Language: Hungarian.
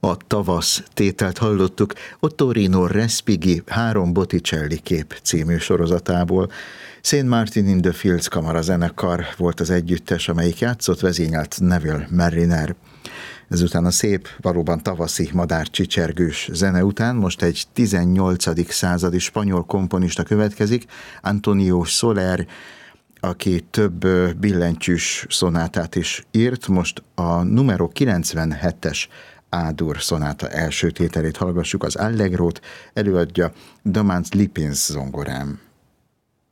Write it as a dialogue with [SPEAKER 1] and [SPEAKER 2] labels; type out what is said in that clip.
[SPEAKER 1] A tavasz tételt hallottuk Ottorino Respighi 3 Botticelli kép című sorozatából. St. Martin in the Fields kamarazenekar volt az együttes, amelyik játszott, vezényelt Neville Marriner. Ezután a szép, valóban tavaszi madárcsicsergős zene után most egy 18. századi spanyol komponista következik, Antonio Soler, aki több billentyűs szonátát is írt. Most a numero 97-es A-dur szonáta első tételét hallgassuk, az Allegrót, előadja Damans Lipins zongorán.